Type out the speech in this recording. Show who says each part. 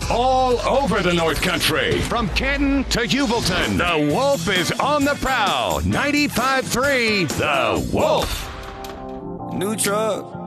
Speaker 1: all over the North Country. From Canton to Hubleton, the Wolf is on the prowl. 95.3, The Wolf.
Speaker 2: New truck.